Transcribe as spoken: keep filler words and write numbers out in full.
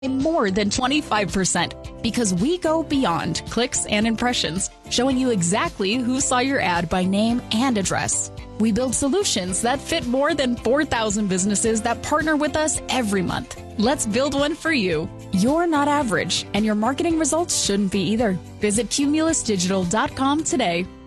more than twenty-five percent because we go beyond clicks and impressions, showing you exactly who saw your ad by name and address. We build solutions that fit more than four thousand businesses that partner with us every month. Let's build one for you. You're not average, and your marketing results shouldn't be either. Visit cumulus digital dot com today.